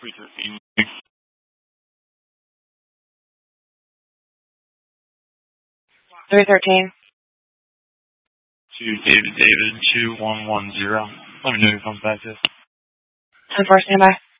313. 313. To David, 2110. Let me know who comes back to. 10-4, standby.